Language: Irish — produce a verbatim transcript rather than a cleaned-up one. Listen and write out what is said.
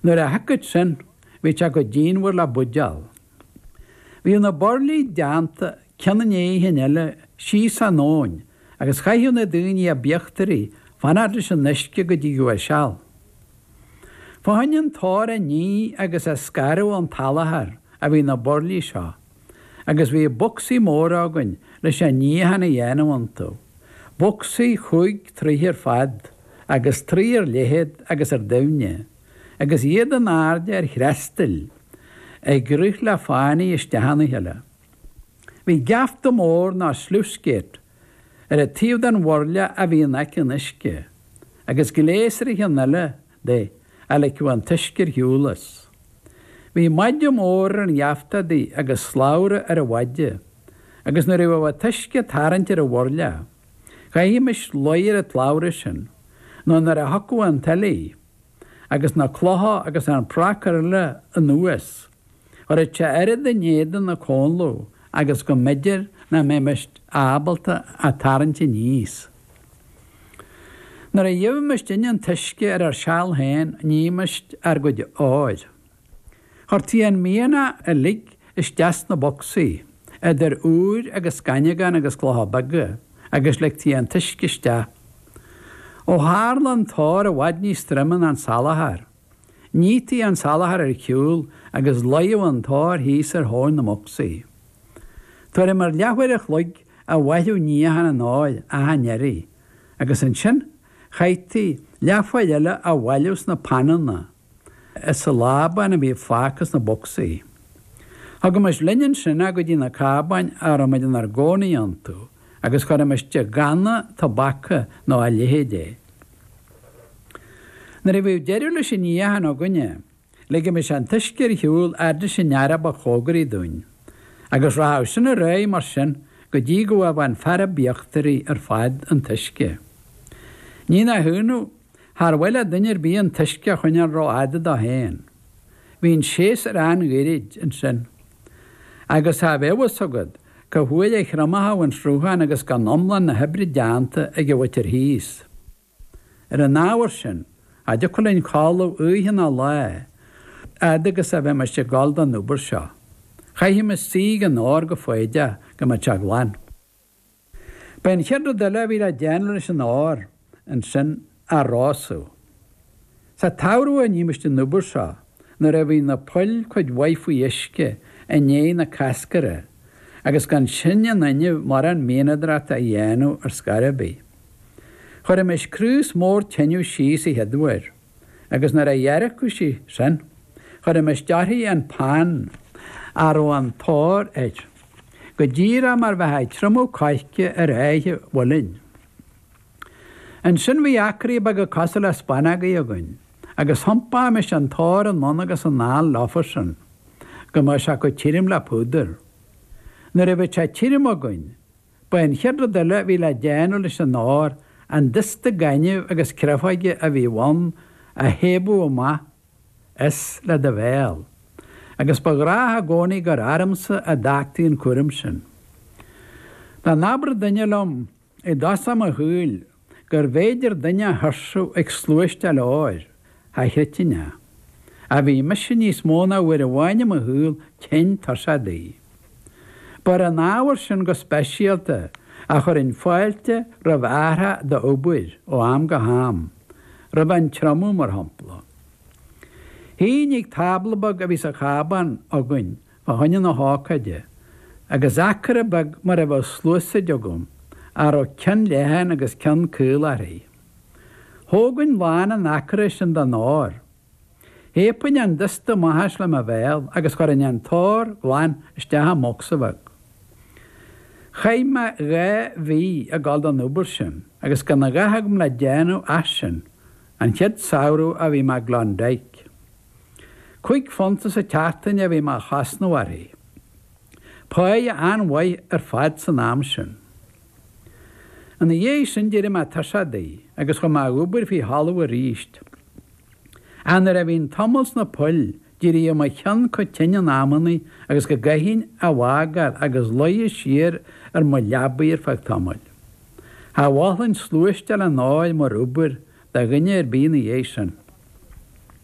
Nuair a hacad sin, bhí te go ddíonmhar le budeal. Bhí na borlaí deanta ceanna é hin eile sí san nóin, agus chaithú na daoine a beachtarí fanad leis an nisce go dtí go seall. Fáinnean tóir a ní agus a scarú an talahar a bhí na borlaí seo, agus bhí boxí mór agan leis a ní hana dhéanamhaintú. Boxí chuig tríhir fad, agus tríar lehéad agus ar daine, agus iad an airde ar chrestal, ag grúch le fáinní is dehanna heile. Bhí geafta mór ná slúscéit ar a tíomh an bhorla a bhí neic an isce, agus goléasar i cheanile dé a le an tuiscir hiúlas. Bhí maidide mór an geafta dí agus sláire ar a bhaide, agus na ribh a tuisce tarint ar a bhorla. Chaimiis loir a tláire sin, nó nar a hacu an talaí, agus na chlotha agus an prácar le an nuas, or a te airad a néadan na cónlú, agus go meidir na méimist ábalta a tarinte níos. Nar a dhéimist in an tuisce ar ar seall hain níimist ar go de áid. Chortí an míana a lig is deas na boxí, idir úr agus scanegan agus chlotha bagga, agus le tí an tuisciste. Ó hálan tóir a bhaid ní striman an salahar. Nítí an salahar ar ciúil agus laimh an tóir híos ar háin na moxí. Tuair mar leabhair a chluig a bhaithú níohan an áid a hanéirí, agus an sin chaití leabhaid eile a bhailús na pananna, is sa lába na bhí fácas na boxí. Thugam is linnean sinna go dtí na cábain ar a maidin ar gcónaí antú, agus chuir meiste ganna tabacha nó a lehéidé. Nar a bhíh deireadh leis sin níohan ó gunne, le me an tuiscir hiúil airde sin nearab a chógarí dúin, agus rath sin a ré mar sin go dtí go bh an fear beachtarí ar fad an tuisce. Ní na thuúnú, thar bhfuil a duine bí an tuisce chuine rá aidad a héin. Bhín séas ar an gairid an sin. Agus ha bhéhas agad, go bhuail é chramatha an srúchan agus gan omlan na hebrid deanta ag go bhaitir híos. Ar an náhar sin, a de chulainn cálamh uithin a lá, agus a bheith meiste gáil an núbar seo. Chaithim is sí an áir go foiide go me teag lein. Ben cheadú de le bhí a déanla leis an áir an sin a rású. Sa tairú a níimiiste núbar seo, nar a bhí na poil chuid waifú isce a né na cascara, agus gan sinne nanne mar an ménadrat a dhéanú ar scarabí. Chir am is crús mór teniu síos i headhhair, agus nar a dhearach go sí sin, chir am is dearthaí an pán ar an tóir éid, go ddíra mar bheit tromú caiice ar éithe bhfuilinn. An sin bhí acraí bag go cosal a spanaga a gin, agus thompa mis an tóir an món agus an náil láfar sin, go mar se go tírim le púdar. Nar a bheith te tírim a gin, ba an cheadra de le bhí le déanú leis an áir an dista gaineh agus crefaige a bhí bhain a hébú ó ma is le de bhéal, agus ba grátha gcónaí gur aramsa a dachtaí an cuirim sin. Tá nabar duine lom i dasam a thuúil gur bhéidir duine thursú ag slúiste le áir a hitine, a bhí misin níos móna bhuiir a bhaine a thuúil cén tarsadí. Bar an áhar sin go speisialta a chur in fáilte ra bhartha de óbuir ó am go ham, ra an tramú mar hampla. Hí nig tablabag a bhí sa chában a gin a haine na hácaide, agus acara bag mar a bh slúsa degum ar ó cean lehan agus cean cúlarí. Thógann bháin an acara sin den áir. Hépain an dista maithas le a bhéal agus chuir an tóir bháin istethe moxa bag. Chaime ré bhí a gáil an núbar sin, agus gan na gathagam le déanú as sin, an chead saoú a bhí me Glandaich. Chuig fontas a teachtain a bhí me chasnúhaí. Páid an bhaid ar fad san am sin. An na dhé sin deidir me tarsadaí, agus chu má ubar hí hallú a ríist. Anar a bhín tomals na poil, deirí a mai chean chu tine námanaí agus go gaithín a bhágar agus loie siar ar mo leabbaí ar fag tomáil. Tá bhálann slúiste an áil mar ubar de gnne ar bína dhé sin.